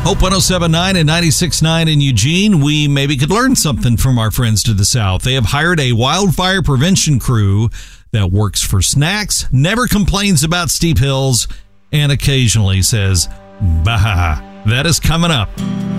Hope 107.9 and 96.9 in Eugene. We maybe could learn something from our friends to the south. They have hired a wildfire prevention crew that works for snacks, never complains about steep hills, and occasionally says, bah. That is coming up.